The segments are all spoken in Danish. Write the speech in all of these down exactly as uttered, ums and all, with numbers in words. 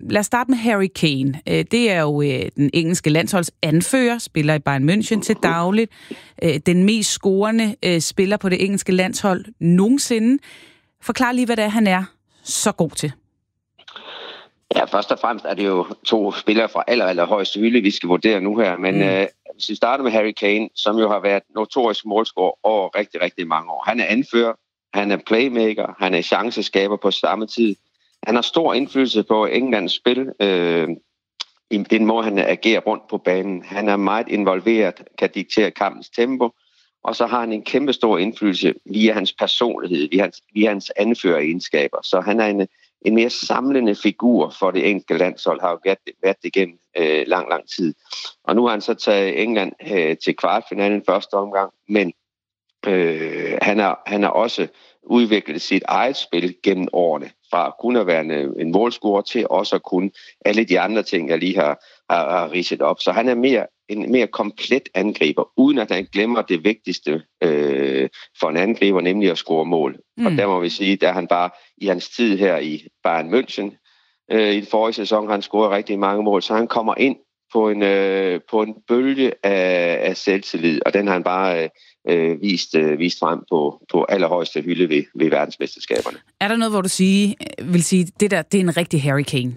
lad os starte med Harry Kane. Øh, det er jo øh, den engelske landsholds anfører, spiller i Bayern München til dagligt. Øh, den mest scorende øh, spiller på det engelske landshold nogensinde. Forklar lige, hvad det er, han er så god til. Ja, først og fremmest er det jo to spillere fra aller, aller højeste hylde, vi skal vurdere nu her. Men mm. øh, hvis vi starter med Harry Kane, som jo har været notorisk målscorer over rigtig, rigtig mange år. Han er anfører, han er playmaker, han er chanceskaber på samme tid. Han har stor indflydelse på Englands spil, øh, i den måde, han agerer rundt på banen. Han er meget involveret, kan diktere kampens tempo, og så har han en kæmpe stor indflydelse via hans personlighed, via hans, via hans anføreregenskaber. Så han er en, en mere samlende figur for det engelske landshold, har jo været, været det gennem øh, lang, lang tid. Og nu har han så taget England øh, til kvartfinalen første omgang, men øh, han, er, han har også udviklet sit eget spil gennem årene, fra kun at være en, en målscorer til også at kunne alle de andre ting, jeg lige har, har, har ridset op. Så han er mere, en mere komplet angriber, uden at han glemmer det vigtigste øh, for en angriber, nemlig at score mål. Mm. Og der må vi sige, der han bare i hans tid her i Bayern München, øh, i den forrige sæson, har han scoret rigtig mange mål, så han kommer ind på en, øh, på en bølge af, af selvtillid, og den har han bare øh, øh, vist, øh, vist frem på, på allerhøjeste hylde ved, ved verdensmesterskaberne. Er der noget, hvor du sige, vil sige, det der, det er en rigtig Harry Kane?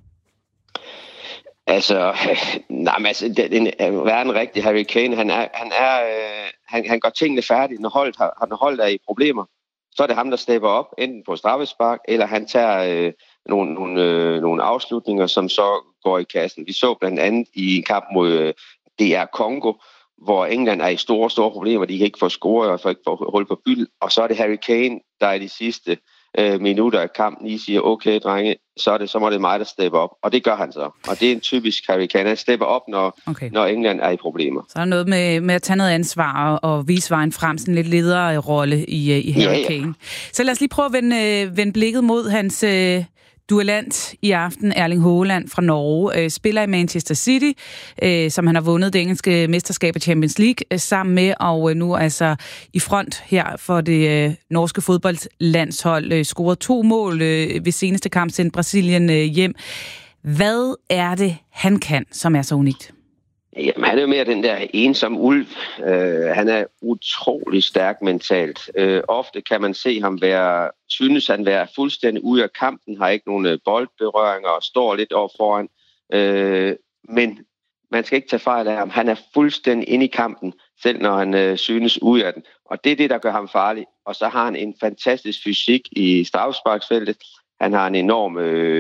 Altså, nej, men altså, det, det er en rigtig Harry Kane. Han, er, han, er, øh, han, han gør tingene færdige, når holdet, har, når holdet er i problemer. Så er det ham, der stepper op, enten på straffespark, eller han tager øh, nogle, nogle, øh, nogle afslutninger, som så går i kassen. Vi så blandt andet i en kamp mod øh, D R Congo, hvor England er i store, store problemer. De kan ikke få scoret og får ikke få hul på bylden. Og så er det Harry Kane, der i de sidste øh, minutter af kampen lige siger, okay, drenge, så, er det, så må det mig, der stepper op. Og det gør han så. Og det er en typisk Harry Kane. Han stepper op, når, okay. når England er i problemer. Så er der noget med, med at tage noget ansvar og, og vise vejen frem, sådan en lidt lederrolle i, i Harry ja, ja. Kane. Så lad os lige prøve at vende, vende blikket mod hans øh, duellant i aften, Erling Haaland fra Norge. Øh, spiller i Manchester City, øh, som han har vundet det engelske mesterskab af Champions League øh, sammen med, og øh, nu altså i front her for det øh, norske fodboldlandshold. Øh, scoret to mål øh, ved seneste kamp, sendt Brasilien øh, hjem. Hvad er det, han kan, som er så unikt? Jamen, han er jo mere den der ensomme ulv. Uh, han er utrolig stærk mentalt. Uh, ofte kan man se ham være, synes han være fuldstændig ude af kampen, har ikke nogen boldberøringer og står lidt over foran. Uh, men man skal ikke tage fejl af ham. Han er fuldstændig inde i kampen, selv når han uh, synes ude af den. Og det er det, der gør ham farlig. Og så har han en fantastisk fysik i straffesparksfeltet. Han har en enorm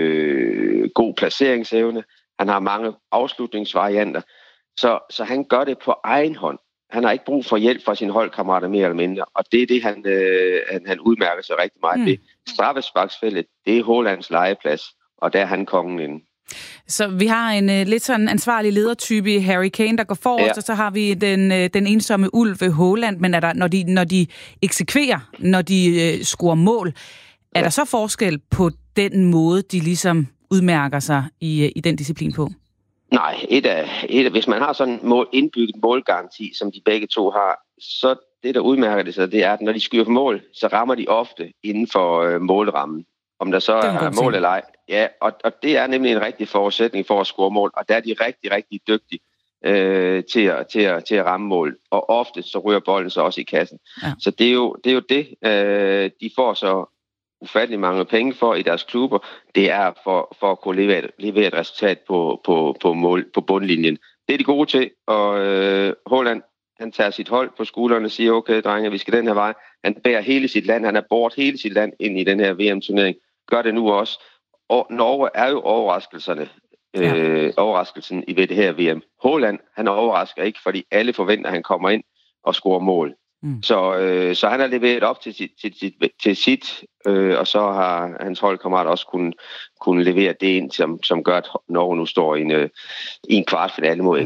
uh, god placeringsevne. Han har mange afslutningsvarianter. Så, så han gør det på egen hånd. Han har ikke brug for hjælp fra sine holdkammerater mere eller mindre. Og det er det, han, øh, han, han udmærker sig rigtig meget ved. Mm. Straffesparksfeltet, det er Haalands legeplads, og der er han kongen inde. Så vi har en uh, lidt sådan ansvarlig ledertype i Harry Kane, der går forrest, ja. Og så har vi den, uh, den ensomme ulv ved Haaland. Men er der, når, de, når de eksekverer, når de uh, scorer mål, er ja. Der så forskel på den måde, de ligesom udmærker sig i, uh, i den disciplin på? Nej, et af, et af, hvis man har sådan en mål, indbygget målgaranti, som de begge to har, så det, der udmærker det sig, det er, at når de skyder på mål, så rammer de ofte inden for øh, målrammen. Om der så er, er mål eller ej. Ja, og, og det er nemlig en rigtig forudsætning for at score mål, og der er de rigtig, rigtig dygtige øh, til, at, til, at, til at ramme mål. Og ofte så ryger bolden så også i kassen. Ja. Så det er jo det, er jo det øh, de får så ufattelig mange penge for i deres klubber, det er for, for at kunne levere, levere et resultat på, på, på, mål, på bundlinjen. Det er de gode til, og øh, Haaland, han tager sit hold på skuldrene og siger, okay, drenge, vi skal den her vej. Han bærer hele sit land, han har båret hele sit land ind i den her V M-turnering. Gør det nu også. Og Norge er jo overraskelserne, ja. øh, overraskelsen i ved det her V M. Haaland, han overrasker ikke, fordi alle forventer, at han kommer ind og scorer mål. Mm. Så, øh, så han har leveret op til sit, til, til, til sit øh, og så har hans holdkammerat også kunne, kunne levere det ind, som, som gør, at Norge nu står i en, øh, i en kvartfinale mod England.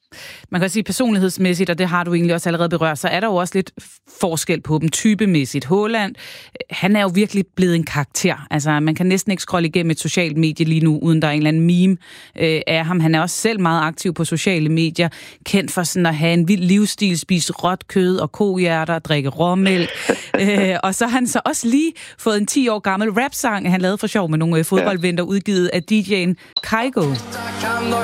Man kan sige personlighedsmæssigt, og det har du egentlig også allerede berørt, så er der jo også lidt forskel på dem typemæssigt. Haaland, han er jo virkelig blevet en karakter. Altså, man kan næsten ikke scrolle igennem et socialt medie lige nu, uden der er en eller anden meme øh, af ham. Han er også selv meget aktiv på sociale medier, kendt for sådan at have en vild livsstil, spise råt kød og kohjerter, drikke råmælk. øh, og så har han så også lige fået en ti år gammel rap-sang, han lavede for sjov med nogle fodboldventer, udgivet af D J'en Kygo.